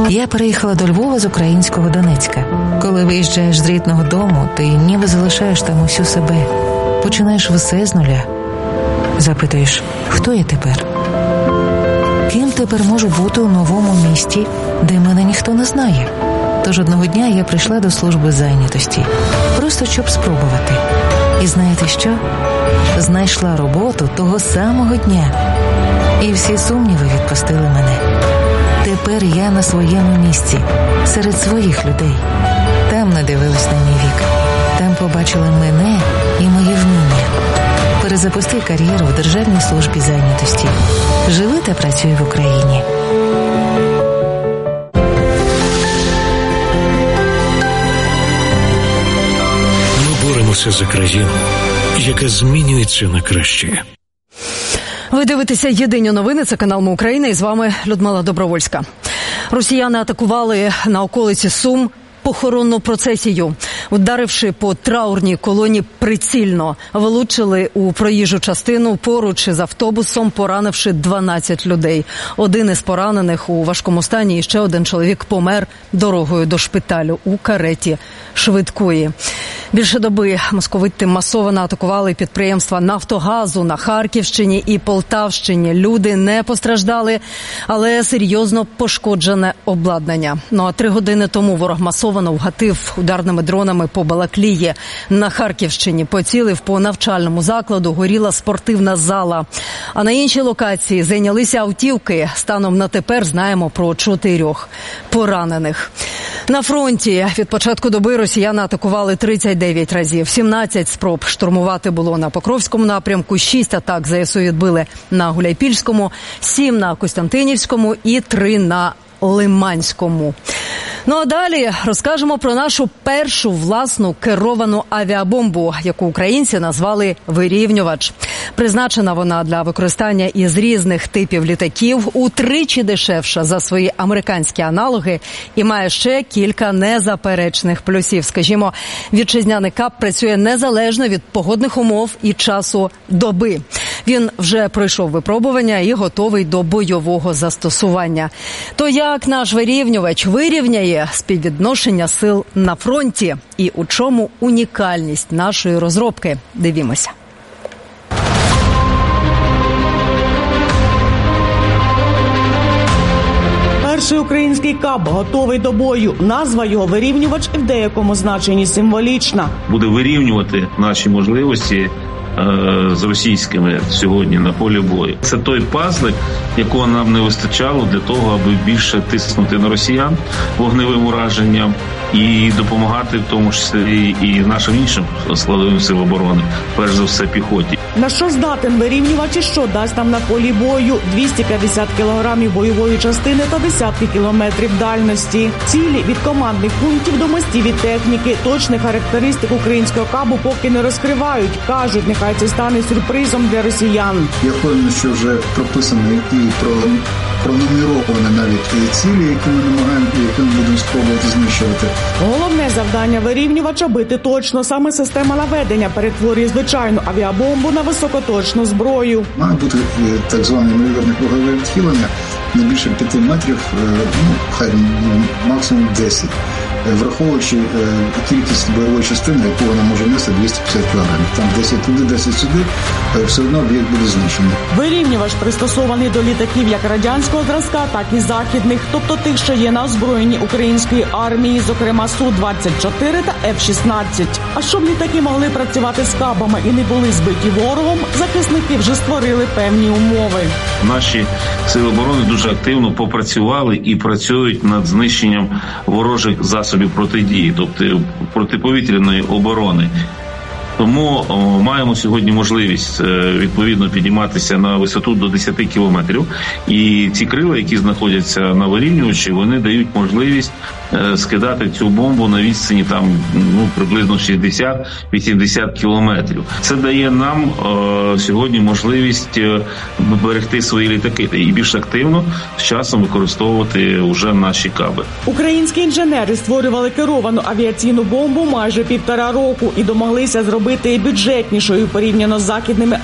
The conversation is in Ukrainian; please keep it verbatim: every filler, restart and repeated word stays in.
Я переїхала до Львова з українського Донецька. Коли виїжджаєш з рідного дому, ти ніби залишаєш там усю себе. Починаєш все з нуля. Запитуєш, хто я тепер? Ким тепер можу бути у новому місті, де мене ніхто не знає? Тож одного дня я прийшла до служби зайнятості, просто щоб спробувати. І знаєте що? Знайшла роботу того самого дня. І всі сумніви відпустили мене. Тепер я на своєму місці, серед своїх людей. Там не дивились на мій вік. Там побачили мене і мої вміння. Перезапусти кар'єру в Державній службі зайнятості. Живи та працюй в Україні. Ми боремося за країну, яка змінюється на краще. Ви дивитеся «Єдині новини», це канал «Ми Україна», і з вами Людмила Добровольська. Росіяни атакували на околиці Сум похоронну процесію. Ударивши по траурній колоні прицільно, влучили у проїжджу частину поруч із автобусом, поранивши дванадцять людей. Один із поранених у важкому стані, і ще один чоловік помер дорогою до шпиталю у кареті швидкої. Більше доби московити масово атакували підприємства «Нафтогазу» на Харківщині і Полтавщині. Люди не постраждали, але серйозно пошкоджене обладнання. Ну а три години тому ворог масово вгатив ударними дронами по Балаклії. На Харківщині поцілив по навчальному закладу, горіла спортивна зала. А на іншій локації зайнялися автівки. Станом на тепер знаємо про чотирьох поранених. На фронті від початку доби росіяни атакували тридцять дев'ять разів. сімнадцять спроб штурмувати було на Покровському напрямку, шість атак ЗСУ відбили на Гуляйпільському, сім на Костянтинівському і три на Лиманському. Ну а далі розкажемо про нашу першу власну керовану авіабомбу, яку українці назвали «Вирівнювач». Призначена вона для використання із різних типів літаків, утричі дешевша за свої американські аналоги і має ще кілька незаперечних плюсів. Скажімо, вітчизняний КАП працює незалежно від погодних умов і часу доби. Він вже пройшов випробування і готовий до бойового застосування. То як наш вирівнювач вирівняє співвідношення сил на фронті і у чому унікальність нашої розробки? Дивімося. Перший український КАП готовий до бою. Назва його «Вирівнювач» в деякому значенні символічна. Буде вирівнювати наші можливості з російськими сьогодні на полі бою. Це той пазлик, якого нам не вистачало для того, аби більше тиснути на росіян вогневим ураженням і допомагати в тому числі і нашим іншим складовим сил оборони, перш за все піхоті. На що здатен вирівнювач і що дасть нам на полі бою? двісті п'ятдесят кілограмів бойової частини та десятки кілометрів дальності. Цілі від командних пунктів до мостів і техніки. Точних характеристик українського КАБу поки не розкривають. Кажуть, нехай це стане сюрпризом для росіян. Я впевнений, що вже прописані і про пронумеровані навіть цілі, які ми намагаємо, які ми будемо спробувати знищувати. Головне завдання вирівнювача – бити точно. Саме система наведення перетворює звичайну авіабомбу на високоточну зброю. Має бути так зване ймовірне кругове відхилення не більше п'яти метрів, ну, хай максимум десять. Враховуючи кількість бойової частини, яку вона може нести двісті п'ятдесят кілограмів. Там десять туди, десять сюди, все одно об'єкт буде знищений. Вирівнювач пристосований до літаків як радянського зразка, так і західних, тобто тих, що є на озброєнні української армії, зокрема Су двадцять чотири та Еф шістнадцять. А щоб літаки могли працювати з кабами і не були збиті ворогом, захисники вже створили певні умови. Наші сили оборони дуже активно попрацювали і працюють над знищенням ворожих засобів протидії, тобто протиповітряної оборони. Тому о, маємо сьогодні можливість е, відповідно підійматися на висоту до десять кілометрів. І ці крила, які знаходяться на вирівнювачі, вони дають можливість е, скидати цю бомбу на відстані там ну приблизно шістдесят-вісімдесят кілометрів. Це дає нам е, сьогодні можливість е, берегти свої літаки і більш активно з часом використовувати вже наші каби. Українські інженери створювали керовану авіаційну бомбу майже півтора року і домоглися зробити бюджетнішою порівняно з західними